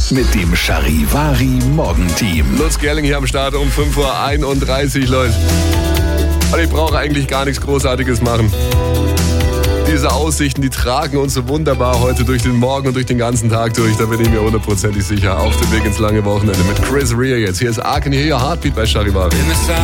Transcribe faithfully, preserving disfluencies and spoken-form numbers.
mit dem Charivari Morgenteam. Lutz Gerling hier am Start um fünf Uhr einunddreißig, Leute. Und ich brauche eigentlich gar nichts Großartiges machen. Diese Aussichten, die tragen uns so wunderbar heute durch den Morgen und durch den ganzen Tag durch. Da bin ich mir hundertprozentig sicher. Auf dem Weg ins lange Wochenende mit Chris Rea jetzt. Hier ist I Can Hear Your Heartbeat bei Charivari.